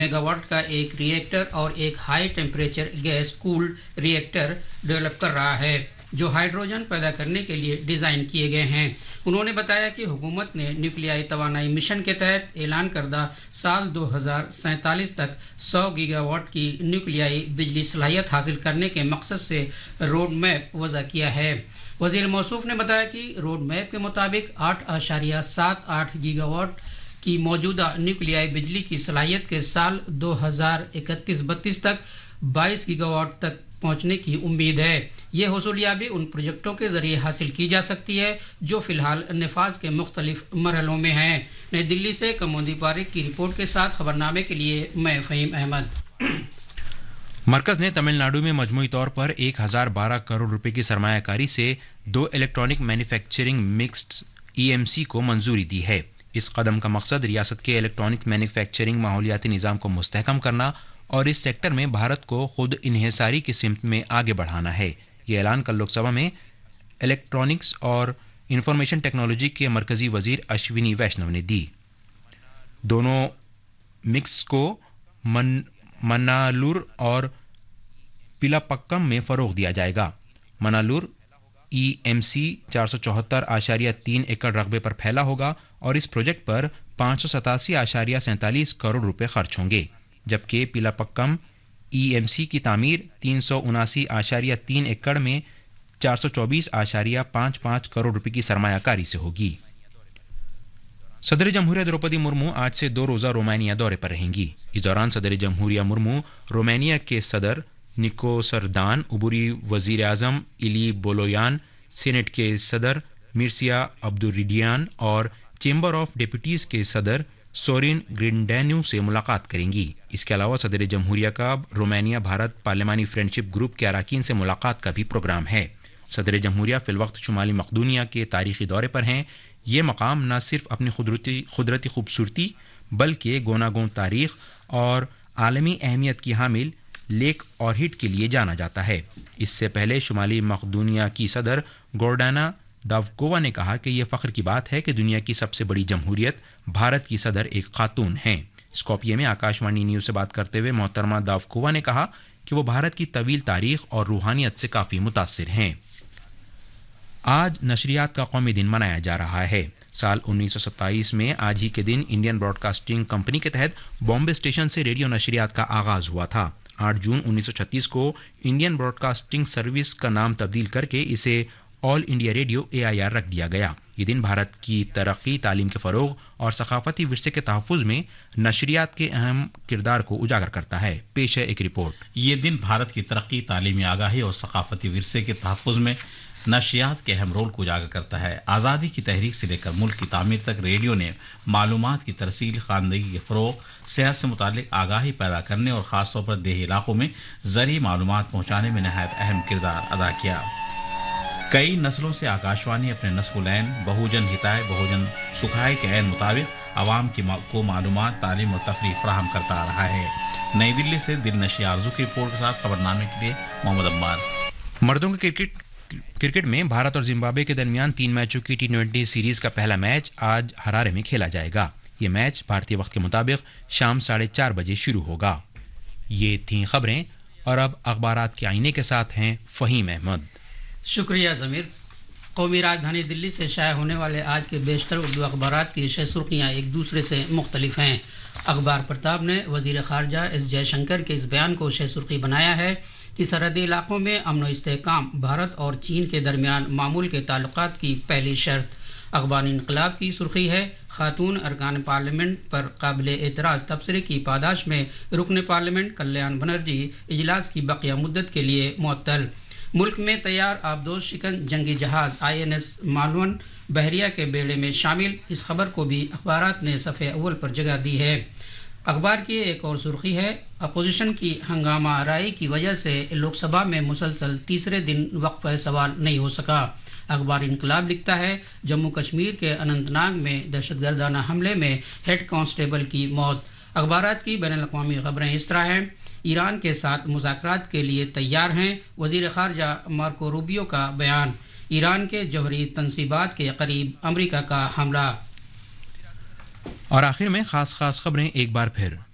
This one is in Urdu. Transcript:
میگا واٹ کا ایک ری ایکٹر اور ایک ہائی ٹیمپریچر گیس کولڈ ری ایکٹر ڈیولپ کر رہا ہے جو ہائیڈروجن پیدا کرنے کے لیے ڈیزائن کیے گئے ہیں۔ انہوں نے بتایا کہ حکومت نے نیوکلیائی توانائی مشن کے تحت اعلان کردہ سال 2047 تک 100 گیگا واٹ کی نیوکلیائی بجلی صلاحیت حاصل کرنے کے مقصد سے روڈ میپ وضع کیا ہے۔ وزیر موصوف نے بتایا کہ روڈ میپ کے مطابق 8.78 گیگا واٹ کی موجودہ نیوکلیائی بجلی کی صلاحیت کے سال 2031-32 تک 22 گیگا واٹ تک پہنچنے کی امید ہے۔ یہ حصولیابی ان پروجیکٹوں کے ذریعے حاصل کی جا سکتی ہے جو فی الحال نفاذ کے مختلف مرحلوں میں ہیں۔ نئی دلی سے کمودی پاریک کی رپورٹ کے ساتھ خبرنامے کے لیے میں فہیم احمد۔ مرکز نے تمل ناڈو میں مجموعی طور پر 1012 کروڑ روپے کی سرمایہ کاری سے 2 الیکٹرانک مینوفیکچرنگ مکسڈ EMC کو منظوری دی ہے۔ اس قدم کا مقصد ریاست کے الیکٹرانک مینوفیکچرنگ ماحولیاتی نظام کو مستحکم کرنا اور اس سیکٹر میں بھارت کو خود انحصاری کی سمت میں آگے بڑھانا ہے۔ یہ اعلان کل لوک سبھا میں الیکٹرانکس اور انفارمیشن ٹیکنالوجی کے مرکزی وزیر اشونی ویشنو نے دی۔ دونوں مکس کو منالور اور پیلاپکم میں فروغ دیا جائے گا۔ منالور EMC 474.3 ایکڑ رقبے پر پھیلا ہوگا اور اس پروجیکٹ پر 587.47 کروڑ روپے خرچ ہوں گے، جبکہ پیلاپکم EMC کی تعمیر 379.3 ایکڑ میں 424.55 کروڑ روپے کی سرمایہ کاری سے ہوگی۔ صدر جمہوریہ دروپدی مرمو آج سے 2 روزہ رومانیہ دورے پر رہیں گی۔ اس دوران صدر جمہوریہ مرمو رومانیہ کے صدر نکو سردان، عبوری وزیر اعظم ایلی بولویان، سینٹ کے صدر مرسیا عبدالریڈیان اور چیمبر آف ڈیپوٹیز کے صدر سورین گرینڈینو سے ملاقات کریں گی۔ اس کے علاوہ صدر جمہوریہ کا رومانیہ بھارت پارلیمانی فرینڈشپ گروپ کے اراکین سے ملاقات کا بھی پروگرام ہے۔ صدر جمہوریہ فی الوقت شمالی مقدونیہ کے تاریخی دورے پر ہیں۔ یہ مقام نہ صرف اپنی قدرتی خوبصورتی بلکہ گوناگون تاریخ اور عالمی اہمیت کی حامل لیک اورہٹ کے لیے جانا جاتا ہے۔ اس سے پہلے شمالی مقدونیہ کی صدر گورڈانا داوکووا نے کہا کہ یہ فخر کی بات ہے کہ دنیا کی سب سے بڑی جمہوریت بھارت کی صدر ایک خاتون ہیں۔ اسکوپیے میں آکاشوانی نیوز سے بات کرتے ہوئے محترمہ داوکووا نے کہا کہ وہ بھارت کی طویل تاریخ اور روحانیت سے کافی متاثر ہیں۔ آج نشریات کا قومی دن منایا جا رہا ہے۔ سال 1927 میں آج ہی کے دن انڈین براڈ کاسٹنگ کمپنی کے تحت بامبے اسٹیشن سے ریڈیو نشریات کا آغاز ہوا تھا۔ 8 جون 1936 کو انڈین براڈ کاسٹنگ سروس کا نام تبدیل کر کے اسے آل انڈیا ریڈیو AIR رکھ دیا گیا۔ یہ دن بھارت کی ترقی، تعلیم کے فروغ اور ثقافتی ورثے کے تحفظ میں نشریات کے اہم کردار کو اجاگر کرتا ہے۔ پیش ہے ایک رپورٹ۔ یہ دن بھارت کی ترقی، تعلیمی آگاہی اور ثقافتی ورثے کے تحفظ میں نشریات کے اہم رول کو اجاگر کرتا ہے۔ آزادی کی تحریک سے لے کر ملک کی تعمیر تک ریڈیو نے معلومات کی ترسیل، خواندگی کے فروغ، صحت سے متعلق آگاہی پیدا کرنے اور خاص طور پر دیہی علاقوں میں زرعی معلومات پہنچانے میں نہایت اہم کردار ادا کیا۔ کئی نسلوں سے آکاشوانی اپنے نصب العین بہوجن ہتائے بہوجن سکھائے کے عین مطابق عوام کو معلومات، تعلیم اور تفریح فراہم کرتا آ رہا ہے۔ نئی دلی سے دل نشیں آرزو کی رپورٹ کے ساتھ خبرنامے کے لیے محمد عمار۔ مردوں کے کرکٹ میں بھارت اور زمبابوے کے درمیان 3 میچوں کی T20 سیریز کا پہلا میچ آج ہرارے میں کھیلا جائے گا۔ یہ میچ بھارتی وقت کے مطابق شام 4:30 بجے شروع ہوگا۔ یہ تھیں خبریں اور اب اخبارات کے آئینے کے ساتھ ہیں فہیم احمد۔ شکریہ ضمیر۔ قومی راجدھانی دلی سے شائع ہونے والے آج کے بیشتر اردو اخبارات کی شہ سرخیاں ایک دوسرے سے مختلف ہیں۔ اخبار پرتاب نے وزیر خارجہ S جے شنکر کے اس بیان کو شہ سرخی بنایا ہے کہ سرحدی علاقوں میں امن و استحکام بھارت اور چین کے درمیان معمول کے تعلقات کی پہلی شرط۔ اخبار انقلاب کی سرخی ہے، خاتون ارکان پارلیمنٹ پر قابل اعتراض تبصرے کی پاداش میں رکن پارلیمنٹ کلیان بنرجی اجلاس کی بقیہ مدت کے لیے معطل۔ ملک میں تیار آبدوز شکن جنگی جہاز INS مالون بحریہ کے بیڑے میں شامل، اس خبر کو بھی اخبارات نے صفحے اول پر جگہ دی ہے۔ اخبار کی ایک اور سرخی ہے، اپوزیشن کی ہنگامہ آرائی کی وجہ سے لوک سبھا میں مسلسل تیسرے دن وقفہ سوال نہیں ہو سکا۔ اخبار انقلاب لکھتا ہے، جموں کشمیر کے اننت ناگ میں دہشت گردانہ حملے میں ہیڈ کانسٹیبل کی موت۔ اخبارات کی بین الاقوامی خبریں اس طرح ہیں، ایران کے ساتھ مذاکرات کے لیے تیار ہیں، وزیر خارجہ مارکو روبیو کا بیان۔ ایران کے جوہری تنصیبات کے قریب امریکہ کا حملہ۔ اور آخر میں خاص خبریں ایک بار پھر۔